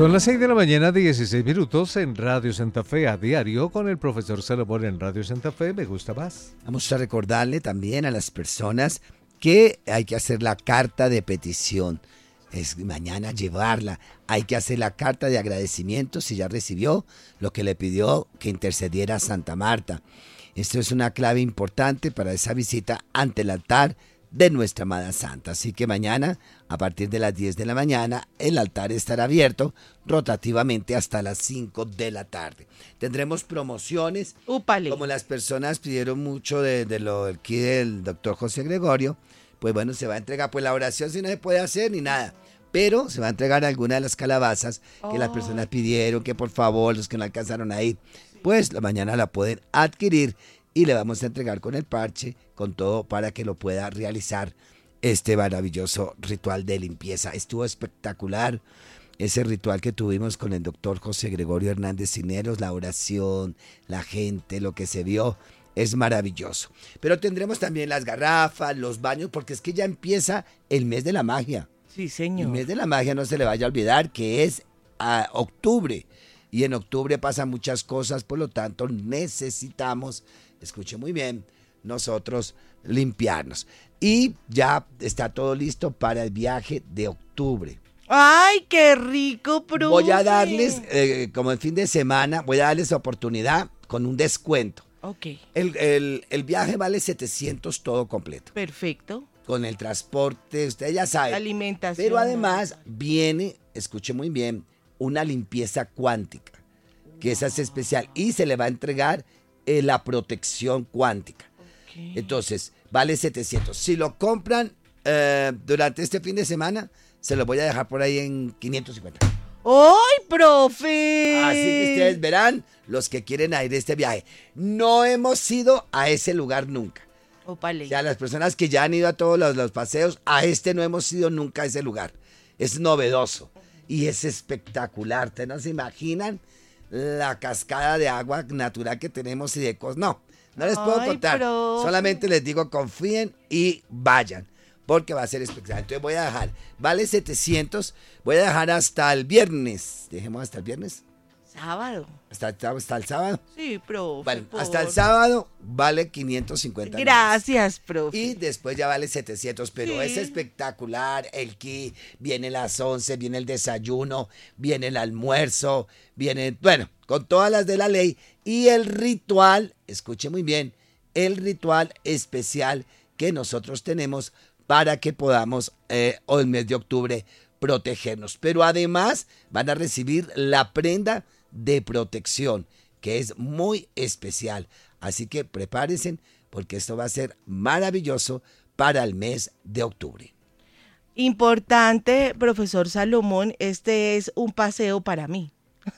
Son las 6 de la mañana, 16 minutos en Radio Santa Fe a diario con el profesor Salomón en Radio Santa Fe. Me gusta más. Vamos a recordarle también a las personas que hay que hacer la carta de petición. Es mañana llevarla. Hay que hacer la carta de agradecimiento si ya recibió lo que le pidió que intercediera Santa Marta. Esto es una clave importante para esa visita ante el altar de nuestra amada Santa. Así que mañana, a partir de las 10 de la mañana, el altar estará abierto rotativamente hasta las 5 de la tarde. Tendremos promociones, como las personas pidieron mucho de lo aquí del doctor José Gregorio. Pues bueno, se va a entregar, pues la oración si no se puede hacer ni nada, pero se va a entregar alguna de las calabazas que las personas pidieron, que por favor, los que no alcanzaron a ir, pues la mañana la pueden adquirir y le vamos a entregar con el parche, con todo, para que lo pueda realizar este maravilloso ritual de limpieza. Estuvo espectacular ese ritual que tuvimos con el doctor José Gregorio Hernández Cisneros, la oración, la gente, lo que se vio. Es maravilloso. Pero tendremos también las garrafas, los baños, porque es que ya empieza el mes de la magia. Sí, señor. El mes de la magia, no se le vaya a olvidar que es octubre. Y en octubre pasan muchas cosas, por lo tanto necesitamos, escuche muy bien, nosotros limpiarnos. Y ya está todo listo para el viaje de octubre. ¡Ay, qué rico, profe! Voy a darles, como el fin de semana, voy a darles oportunidad con un descuento. Ok. El viaje vale 700 todo completo. Perfecto. Con el transporte, usted ya sabe. Alimentación. Pero además viene, escuche muy bien, una limpieza cuántica, que esa es especial. Y se le va a entregar la protección cuántica. Okay. Entonces, vale 700. Si lo compran durante este fin de semana, se lo voy a dejar por ahí en 550. ¡Ay, profe! Así que ustedes verán los que quieren ir a este viaje. No hemos ido a ese lugar nunca. Opale. O sea, las personas que ya han ido a todos los paseos, a este no hemos ido nunca a ese lugar. Es novedoso y es espectacular. ¿Ustedes no se imaginan la cascada de agua natural que tenemos y de cosas? No les puedo contar. Profe. Solamente les digo, confíen y vayan, porque va a ser espectacular. Entonces voy a dejar, vale 700, voy a dejar hasta el viernes. Dejemos hasta el viernes. Sábado. ¿Hasta el sábado? Sí, profe. Bueno, hasta el sábado vale 550. Gracias, profe. Y después ya vale 700, pero sí, es espectacular. El kit, viene las 11, viene el desayuno, viene el almuerzo, viene, bueno, con todas las de la ley. Y el ritual, escuche muy bien, el ritual especial que nosotros tenemos para que podamos, el mes de octubre, protegernos. Pero además van a recibir la prenda de protección, que es muy especial. Así que prepárense, porque esto va a ser maravilloso para el mes de octubre. Importante, profesor Salomón, este es un paseo para mí.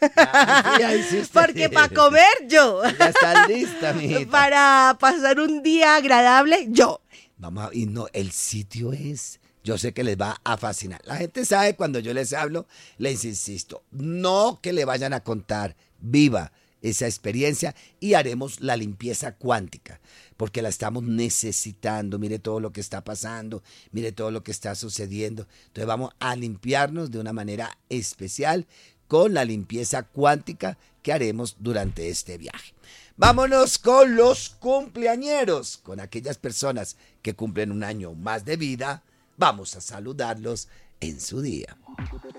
Porque para comer yo. Ya está lista, mijita. Para pasar un día agradable yo. Vamos y no, el sitio es... Yo sé que les va a fascinar. La gente sabe cuando yo les hablo, les insisto, no que le vayan a contar, viva esa experiencia y haremos la limpieza cuántica, porque la estamos necesitando. Mire todo lo que está pasando, mire todo lo que está sucediendo. Entonces vamos a limpiarnos de una manera especial con la limpieza cuántica que haremos durante este viaje. Vámonos con los cumpleañeros, con aquellas personas que cumplen un año más de vida. Vamos a saludarlos en su día.